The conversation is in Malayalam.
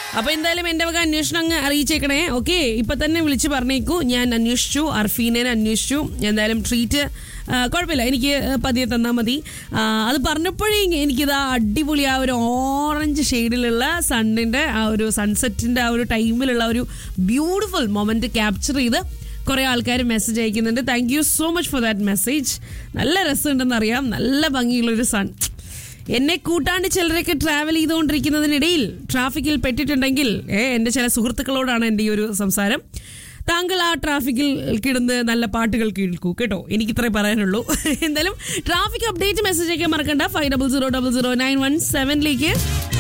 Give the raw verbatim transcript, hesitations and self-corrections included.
അപ്പൊ എന്തായാലും എന്റെ വക അന്വേഷണം അങ്ങ് അറിയിച്ചേക്കണേ. ഓക്കെ, ഇപ്പൊ തന്നെ വിളിച്ച് പറഞ്ഞേക്കൂ. ഞാൻ അന്വേഷിച്ചു, അർഫീനെ അന്വേഷിച്ചു. എന്തായാലും ട്രീറ്റ് കുഴപ്പമില്ല, എനിക്ക് പതിയെ തന്നാൽ മതി. അത് പറഞ്ഞപ്പോഴേ എനിക്കിത് ആ അടിപൊളി ആ ഒരു ഓറഞ്ച് ഷെയ്ഡിലുള്ള സണ്ണിന്റെ ആ ഒരു സൺസെറ്റിന്റെ ആ ഒരു ടൈമിലുള്ള ഒരു ബ്യൂട്ടിഫുൾ മൊമെന്റ് ക്യാപ്ചർ ചെയ്ത് കുറെ ആൾക്കാർ മെസ്സേജ് അയക്കുന്നുണ്ട്. Thank you so much for that message. നല്ല രസമുണ്ടെന്ന് അറിയാം, നല്ല ഭംഗിയുള്ളൊരു സൺ. എന്നെ കൂട്ടാണ്ട് ചിലരൊക്കെ ട്രാവൽ ചെയ്തുകൊണ്ടിരിക്കുന്നതിനിടയിൽ ട്രാഫിക്കിൽ പെട്ടിട്ടുണ്ടെങ്കിൽ ഏ എൻ്റെ ചില സുഹൃത്തുക്കളോടാണ് എൻ്റെ ഈ ഒരു സംസാരം. താങ്കൾ ആ ട്രാഫിക്കിൽ കിടന്ന് നല്ല പാട്ടുകൾ കേൾക്കൂ കേട്ടോ, എനിക്ക് ഇത്രേ പറയാനുള്ളൂ. എന്തായാലും ട്രാഫിക് അപ്ഡേറ്റ് മെസ്സേജ് അയക്കാൻ മറക്കണ്ട. Five double zero double zero nine one സെവനിലേക്ക്